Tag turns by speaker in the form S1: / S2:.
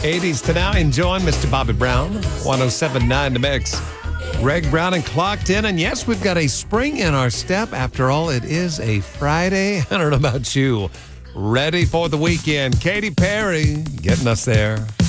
S1: 80s to now, enjoying Mr. Bobby Brown, 107.9 The Mix. Greg Brown and Clocked In. And yes, we've got a spring in our step. After all, it is a Friday. I don't know about you. Ready for the weekend. Katy Perry getting us there.